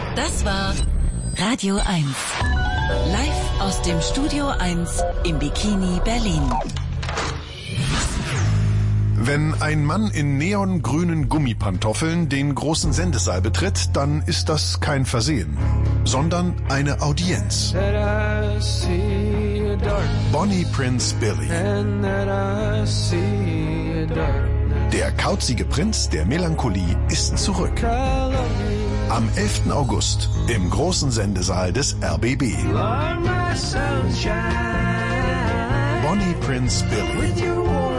Das war Radio 1. Live aus dem Studio 1 im Bikini Berlin. Wenn ein Mann in neongrünen Gummipantoffeln den großen Sendesaal betritt, dann ist das kein Versehen, sondern eine Audienz. Bonnie Prince Billy. Der kauzige Prinz der Melancholie ist zurück. Am 11. August im großen Sendesaal des RBB. Bonnie Prince Billy.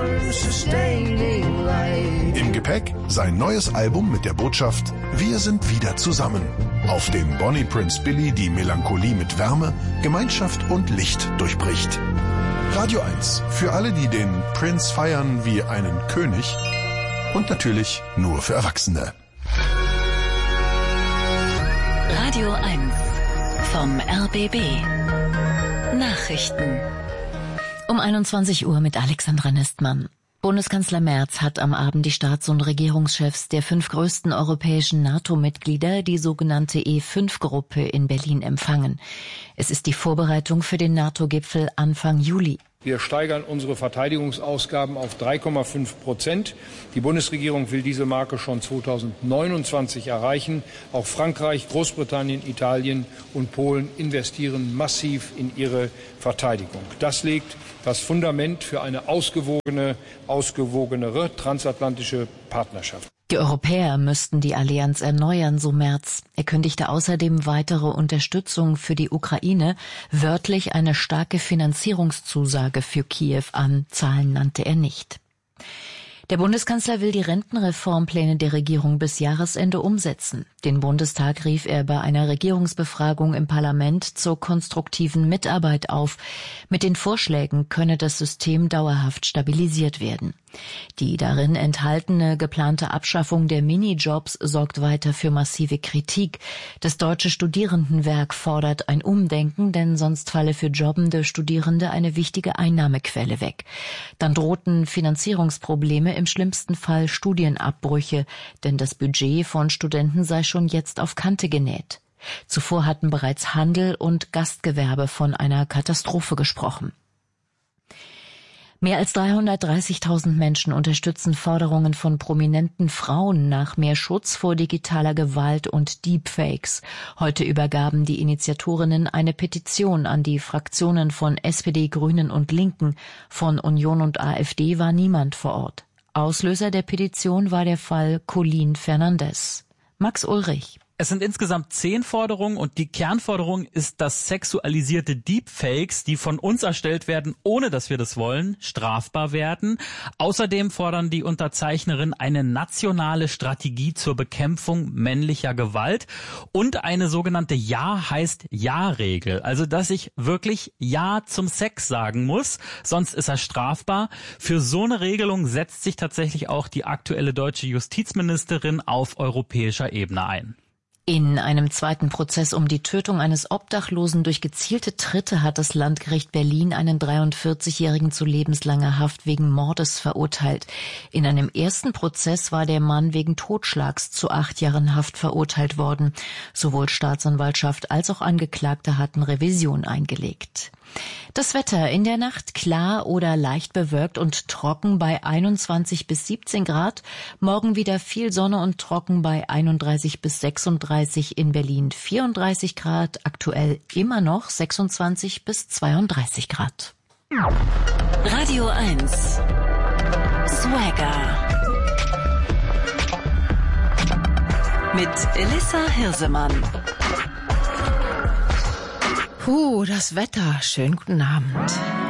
Im Gepäck sein neues Album mit der Botschaft: Wir sind wieder zusammen. Auf dem Bonnie Prince Billy die Melancholie mit Wärme, Gemeinschaft und Licht durchbricht. Radio 1 für alle, die den Prince feiern wie einen König. Und natürlich nur für Erwachsene. Radio 1 vom RBB. Nachrichten. Um 21 Uhr mit Alexandra Nestmann. Bundeskanzler Merz hat am Abend die Staats- und Regierungschefs der 5 größten europäischen NATO-Mitglieder, die sogenannte E5-Gruppe, in Berlin empfangen. Es ist die Vorbereitung für den NATO-Gipfel Anfang Juli. Wir steigern unsere Verteidigungsausgaben auf 3,5%. Die Bundesregierung will diese Marke schon 2029 erreichen. Auch Frankreich, Großbritannien, Italien und Polen investieren massiv in ihre Verteidigung. Das legt das Fundament für eine ausgewogenere transatlantische Partnerschaft. Die Europäer müssten die Allianz erneuern, so Merz. Er kündigte außerdem weitere Unterstützung für die Ukraine, wörtlich eine starke Finanzierungszusage für Kiew an. Zahlen nannte er nicht. Der Bundeskanzler will die Rentenreformpläne der Regierung bis Jahresende umsetzen. Den Bundestag rief er bei einer Regierungsbefragung im Parlament zur konstruktiven Mitarbeit auf. Mit den Vorschlägen könne das System dauerhaft stabilisiert werden. Die darin enthaltene geplante Abschaffung der Minijobs sorgt weiter für massive Kritik. Das Deutsche Studierendenwerk fordert ein Umdenken, denn sonst falle für jobbende Studierende eine wichtige Einnahmequelle weg. Dann drohten Finanzierungsprobleme, im schlimmsten Fall Studienabbrüche, denn das Budget von Studenten sei schon jetzt auf Kante genäht. Zuvor hatten bereits Handel und Gastgewerbe von einer Katastrophe gesprochen. Mehr als 330.000 Menschen unterstützen Forderungen von prominenten Frauen nach mehr Schutz vor digitaler Gewalt und Deepfakes. Heute übergaben die Initiatorinnen eine Petition an die Fraktionen von SPD, Grünen und Linken. Von Union und AfD war niemand vor Ort. Auslöser der Petition war der Fall Colin Fernandes. Max Ulrich. Es sind insgesamt 10 Forderungen und die Kernforderung ist, dass sexualisierte Deepfakes, die von uns erstellt werden, ohne dass wir das wollen, strafbar werden. Außerdem fordern die Unterzeichnerinnen eine nationale Strategie zur Bekämpfung männlicher Gewalt und eine sogenannte Ja heißt Ja-Regel. Also, dass ich wirklich Ja zum Sex sagen muss, sonst ist er strafbar. Für so eine Regelung setzt sich tatsächlich auch die aktuelle deutsche Justizministerin auf europäischer Ebene ein. In einem zweiten Prozess um die Tötung eines Obdachlosen durch gezielte Tritte hat das Landgericht Berlin einen 43-Jährigen zu lebenslanger Haft wegen Mordes verurteilt. In einem ersten Prozess war der Mann wegen Totschlags zu 8 Jahren Haft verurteilt worden. Sowohl Staatsanwaltschaft als auch Angeklagte hatten Revision eingelegt. Das Wetter: in der Nacht klar oder leicht bewölkt und trocken bei 21 bis 17 Grad. Morgen wieder viel Sonne und trocken bei 31 bis 36, in Berlin 34 Grad, aktuell immer noch 26 bis 32 Grad. Radio 1 Swagger mit Elissa Hirsemann. Das Wetter. Schönen guten Abend.